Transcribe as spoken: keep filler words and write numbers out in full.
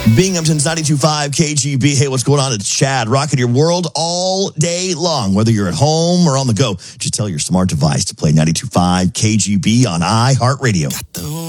Binghamton's ninety-two point five K G B. Hey, what's going on? It's Chad, rocking your world all day long. Whether you're at home or on the go, just tell your smart device to play ninety-two point five K G B on iHeartRadio.